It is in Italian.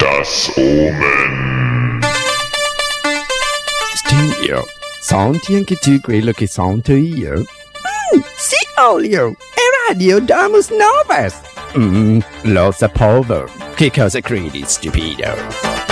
Das Omen. Stinio, senti anche tu quello che sento io? Sì, Olio, è Radio Domus Novas. Lo sapevo. Che cosa credi, stupido?